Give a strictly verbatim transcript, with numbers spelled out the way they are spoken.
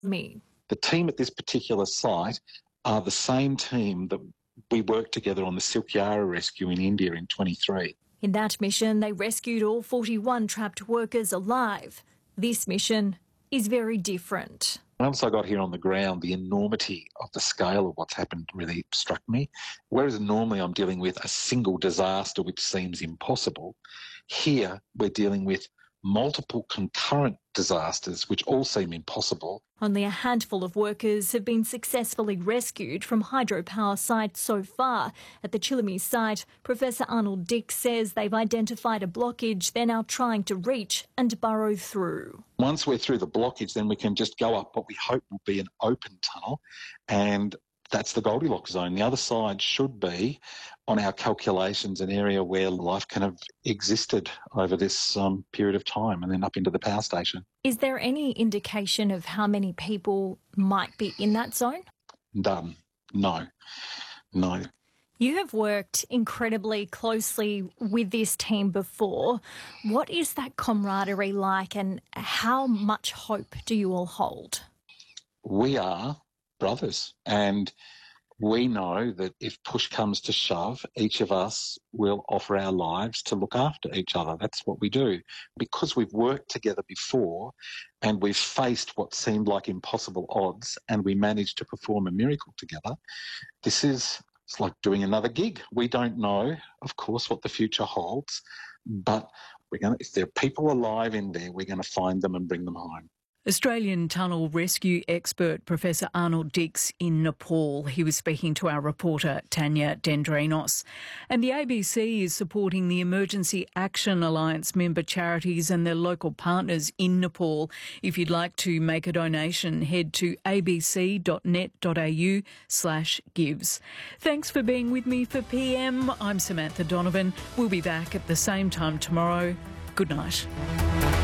me. The team at this particular site are the same team that we worked together on the Silkyara rescue in India in twenty-three. In that mission, they rescued all forty-one trapped workers alive. This mission is very different. Once I got here on the ground, the enormity of the scale of what's happened really struck me. Whereas normally I'm dealing with a single disaster which seems impossible, here we're dealing with multiple concurrent disasters which all seem impossible. Only a handful of workers have been successfully rescued from hydropower sites so far. At the Chillamy site, Professor Arnold Dix says they've identified a blockage they're now trying to reach and burrow through. Once we're through the blockage, then we can just go up what we hope will be an open tunnel, and that's the Goldilocks zone. The other side should be, on our calculations, an area where life can have existed over this um, period of time, and then up into the power station. Is there any indication of how many people might be in that zone? None. No. No. You have worked incredibly closely with this team before. What is that camaraderie like, and how much hope do you all hold? We are brothers, and we know that if push comes to shove, each of us will offer our lives to look after each other. That's what we do. Because we've worked together before and we've faced what seemed like impossible odds and we managed to perform a miracle together, this is it's like doing another gig. We don't know, of course, what the future holds, but we're going to, if there are people alive in there, we're going to find them and bring them home. Australian tunnel rescue expert Professor Arnold Dix in Nepal. He was speaking to our reporter Tanya Dendrinos. And the A B C is supporting the Emergency Action Alliance member charities and their local partners in Nepal. If you'd like to make a donation, head to abc.net.au slash gives. Thanks for being with me for P M. I'm Samantha Donovan. We'll be back at the same time tomorrow. Good night.